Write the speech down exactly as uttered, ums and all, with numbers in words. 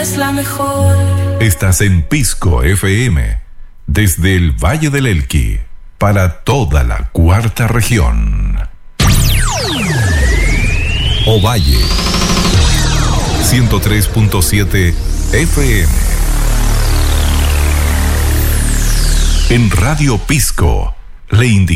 Es la mejor. Estás en Pisco F M, desde el Valle del Elqui, para toda la cuarta región. Ovalle, ciento tres punto siete F M. En Radio Pisco, le indicamos.